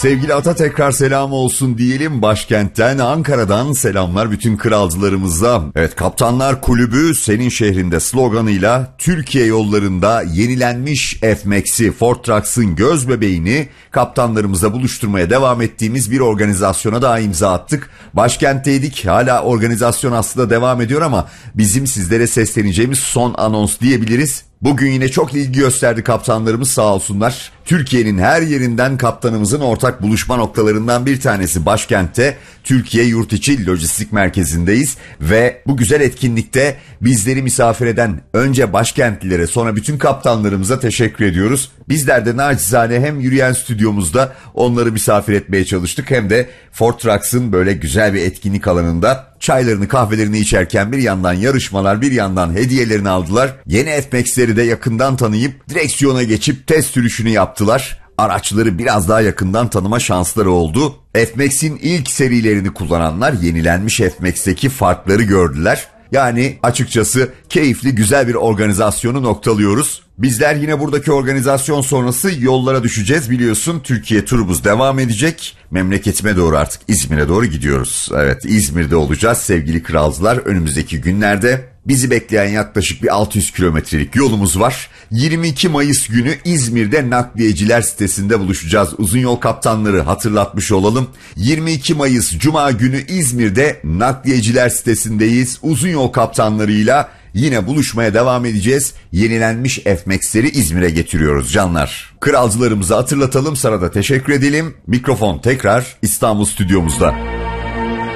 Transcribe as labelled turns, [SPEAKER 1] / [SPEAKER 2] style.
[SPEAKER 1] Sevgili ata tekrar selam olsun diyelim. Başkentten, Ankara'dan selamlar bütün kralcılarımıza. Evet, Kaptanlar Kulübü senin şehrinde sloganıyla Türkiye yollarında yenilenmiş F-Max'i, Ford Trucks'ın göz bebeğini kaptanlarımıza buluşturmaya devam ettiğimiz bir organizasyona daha imza attık. Başkentteydik, hala organizasyon aslında devam ediyor ama bizim sizlere sesleneceğimiz son anons diyebiliriz. Bugün yine çok ilgi gösterdi kaptanlarımız, sağ olsunlar. Türkiye'nin her yerinden kaptanımızın ortak buluşma noktalarından bir tanesi başkentte Türkiye Yurtiçi Lojistik Merkezi'ndeyiz. Ve bu güzel etkinlikte bizleri misafir eden önce başkentlilere sonra bütün kaptanlarımıza teşekkür ediyoruz. Bizler de nacizane hem yürüyen stüdyomuzda onları misafir etmeye çalıştık hem de Ford Trucks'ın böyle güzel bir etkinlik alanında çaylarını kahvelerini içerken bir yandan yarışmalar bir yandan hediyelerini aldılar. Yeni F-Max'leri de yakından tanıyıp direksiyona geçip test sürüşünü yaptılar. Araçları biraz daha yakından tanıma şansları oldu. F-Max'in ilk serilerini kullananlar yenilenmiş F-Max'teki farkları gördüler. Yani açıkçası keyifli güzel bir organizasyonu noktalıyoruz. Bizler yine buradaki organizasyon sonrası yollara düşeceğiz, biliyorsun. Türkiye turumuz devam edecek. Memleketime doğru, artık İzmir'e doğru gidiyoruz. Evet, İzmir'de olacağız sevgili kralcılar önümüzdeki günlerde. Bizi bekleyen yaklaşık bir 600 kilometrelik yolumuz var. 22 Mayıs günü İzmir'de nakliyeciler sitesinde buluşacağız. Uzun yol kaptanları hatırlatmış olalım. 22 Mayıs Cuma günü İzmir'de nakliyeciler sitesindeyiz. Uzun yol kaptanlarıyla yine buluşmaya devam edeceğiz. Yenilenmiş F-Max'leri İzmir'e getiriyoruz canlar. Kralcılarımızı hatırlatalım, sana da teşekkür edelim. Mikrofon tekrar İstanbul stüdyomuzda.